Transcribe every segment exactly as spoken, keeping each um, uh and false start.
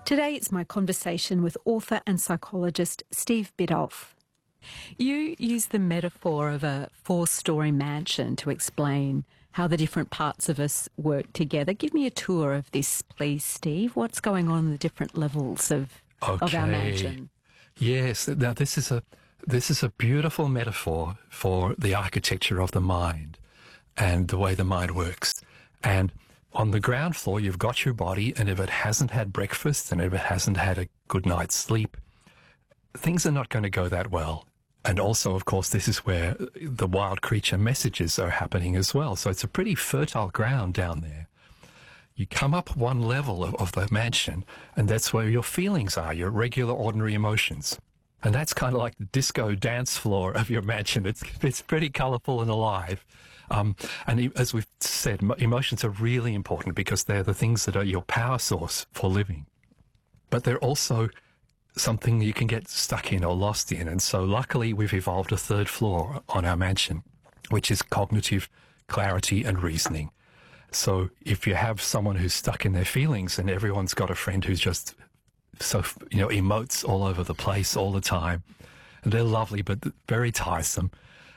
Today it's my conversation with author and psychologist Steve Biddulph. You use the metaphor of a four-storey mansion to explain how the different parts of us work together. Give me a tour of this, please, Steve. What's going on in the different levels of, okay. of our mansion? Yes, now this is a this is a beautiful metaphor for the architecture of the mind and the way the mind works. And on the ground floor, you've got your body, and if it hasn't had breakfast and if it hasn't had a good night's sleep, things are not going to go that well. And also, of course, this is where the wild creature messages are happening as well. So it's a pretty fertile ground down there. You come up one level of, of the mansion, and that's where your feelings are, your regular, ordinary emotions. And that's kind of like the disco dance floor of your mansion. It's, it's pretty colourful and alive. Um, and as we've said, emotions are really important because they're the things that are your power source for living. But they're also something you can get stuck in or lost in. And so luckily we've evolved a third floor on our mansion, which is cognitive clarity and reasoning. So if you have someone who's stuck in their feelings, and everyone's got a friend who's just so, you know, emotes all over the place all the time, and they're lovely but very tiresome,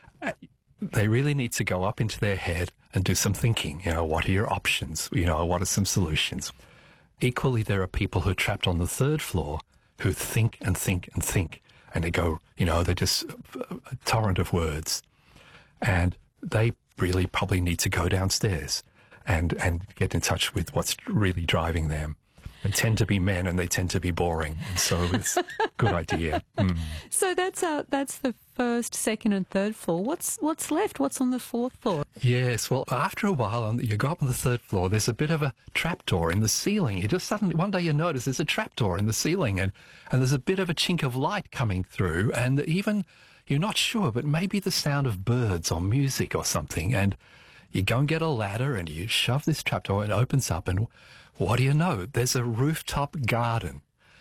they really need to go up into their head and do some thinking. You know, what are your options? You know, what are some solutions? Equally, there are people who are trapped on the third floor who think and think and think, and they go, you know, they're just a torrent of words, and they really probably need to go downstairs and, and get in touch with what's really driving them. They tend to be men, and they tend to be boring, and so it's a good idea. Mm. So that's uh, that's the first, second and third floor. What's what's left? What's on the fourth floor? Yes, well, after a while, on, you go up on the third floor, there's a bit of a trapdoor in the ceiling. You just suddenly, one day you notice there's a trapdoor in the ceiling, and, and there's a bit of a chink of light coming through, and even, you're not sure, but maybe the sound of birds or music or something, and you go and get a ladder, and you shove this trapdoor, and it opens up, and what do you know? There's a rooftop garden.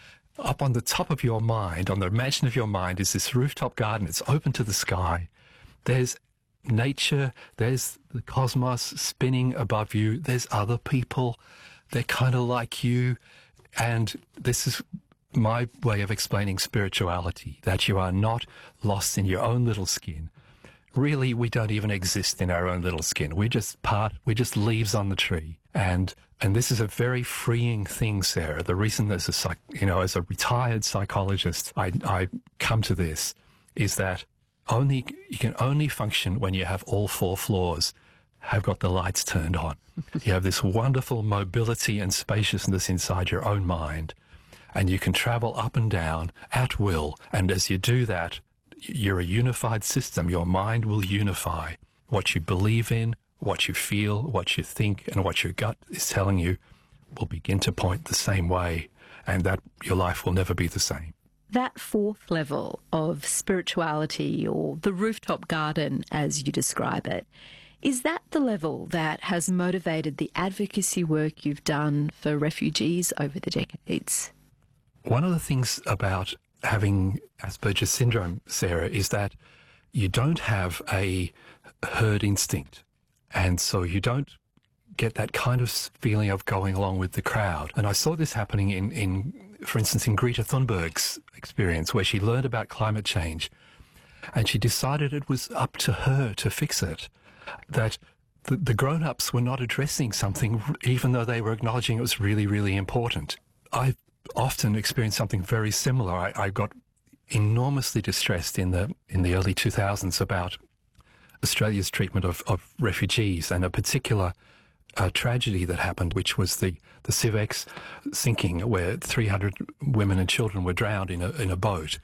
Up on the top of your mind, on the mansion of your mind, is this rooftop garden. It's open to the sky. There's nature. There's the cosmos spinning above you. There's other people. They're kind of like you. And this is my way of explaining spirituality, that you are not lost in your own little skin. Really, we don't even exist in our own little skin. We're just part, we're just leaves on the tree. And and this is a very freeing thing, Sarah. The reason as a psych, you know, as a retired psychologist, I I come to this is that only you can only function when you have all four floors have got the lights turned on. You have this wonderful mobility and spaciousness inside your own mind, and you can travel up and down at will. And as you do that, you're a unified system. Your mind will unify. What you believe in, what you feel, what you think, and what your gut is telling you will begin to point the same way, and that your life will never be the same. That fourth level of spirituality, or the rooftop garden as you describe it, is that the level that has motivated the advocacy work you've done for refugees over the decades? One of the things about having Asperger's syndrome, Sarah, is that you don't have a herd instinct. And so you don't get that kind of feeling of going along with the crowd. And I saw this happening in, in, for instance, in Greta Thunberg's experience, where she learned about climate change and she decided it was up to her to fix it, that the, the grown-ups were not addressing something even though they were acknowledging it was really, really important. I've often experienced something very similar. I, I got enormously distressed in the in the early two thousands about Australia's treatment of, of refugees, and a particular uh, tragedy that happened, which was the, the Civex sinking, where three hundred women and children were drowned in a, in a boat.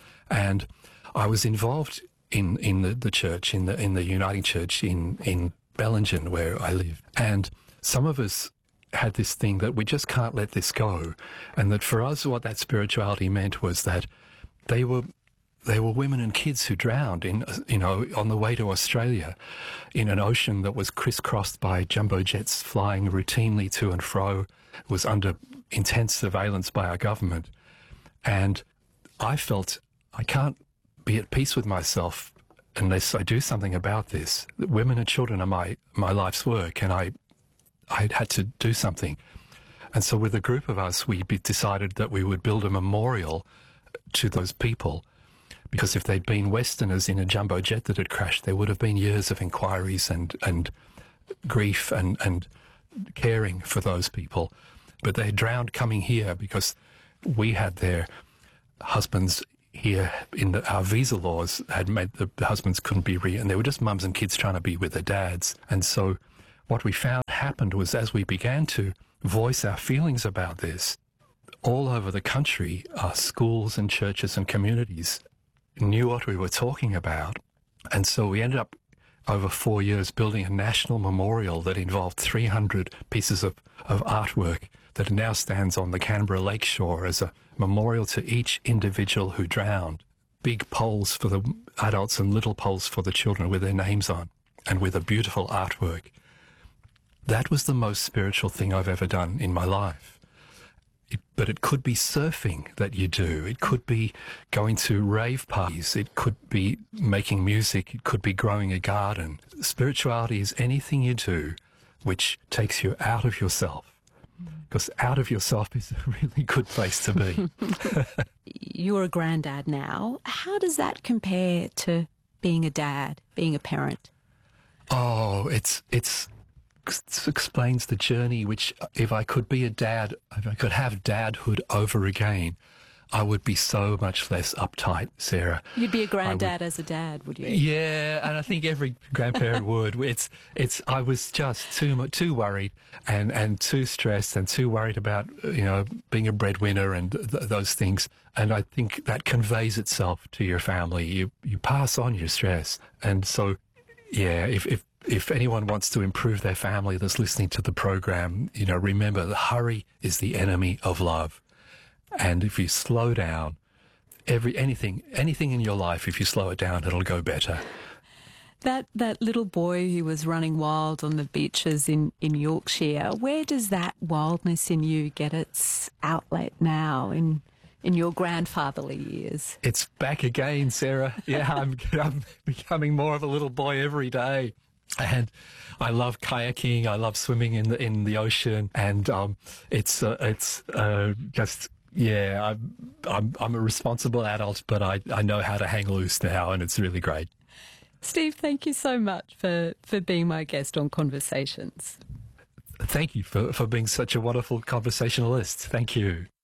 And I was involved in, in the, the church, in the in the Uniting Church in, in Bellingen, where I live. And some of us had this thing that we just can't let this go. And that for us, what that spirituality meant was that they were They were women and kids who drowned in, you know, on the way to Australia in an ocean that was crisscrossed by jumbo jets flying routinely to and fro. It was under intense surveillance by our government. And I felt I can't be at peace with myself unless I do something about this. Women and children are my, my life's work, and I, I had to do something. And so with a group of us, we be- decided that we would build a memorial to those people, because if they'd been Westerners in a jumbo jet that had crashed, there would have been years of inquiries and, and grief and, and caring for those people. But they drowned coming here because we had their husbands here in the, our visa laws had made the, the husbands couldn't be re, and they were just mums and kids trying to be with their dads. And so what we found happened was, as we began to voice our feelings about this, all over the country, our schools and churches and communities knew what we were talking about. And so we ended up over four years building a national memorial that involved three hundred pieces of, of artwork that now stands on the Canberra Lakeshore as a memorial to each individual who drowned. Big poles for the adults and little poles for the children with their names on, and with a beautiful artwork. That was the most spiritual thing I've ever done in my life. It, but it could be surfing that you do. It could be going to rave parties. It could be making music. It could be growing a garden. Spirituality is anything you do which takes you out of yourself, because out of yourself is a really good place to be. You're a granddad now. How does that compare to being a dad, being a parent? Oh, it's it's it explains the journey, which if I could be a dad, if I could have dadhood over again, I would be so much less uptight, Sarah. You'd be a granddad as a dad, would you? Yeah, and I think every grandparent would. It's it's. I was just too much, too worried, and, and too stressed, and too worried about you know being a breadwinner and th- those things. And I think that conveys itself to your family. You you pass on your stress, and so yeah. If if if anyone wants to improve their family that's listening to the program, you know, remember the hurry is the enemy of love. And if you slow down, every anything anything in your life, if you slow it down, it'll go better. That that little boy who was running wild on the beaches in, in Yorkshire, where does that wildness in you get its outlet now in in your grandfatherly years? It's back again, Sarah. Yeah, I'm I'm becoming more of a little boy every day. And I love kayaking. I love swimming in the in the ocean, and um, it's uh, it's uh, just yeah. I'm I'm I'm a responsible adult, but I I know how to hang loose now, and it's really great. Steve, thank you so much for, for being my guest on Conversations. Thank you for for being such a wonderful conversationalist. Thank you.